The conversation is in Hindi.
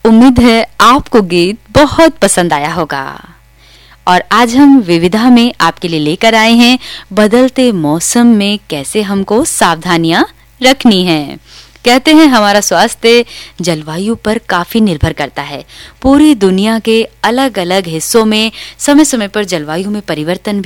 उम्मीद है आपको गीत बहुत पसंद आया होगा। और आज हम विविधा में आपके लिए लेकर आए हैं बदलते मौसम में कैसे हमको सावधानियां रखनी हैं। कहते हैं हमारा स्वास्थ्य जलवायु पर काफी निर्भर करता है। पूरी दुनिया के अलग अलग हिस्सों में समय समय पर जलवायु में परिवर्तन भी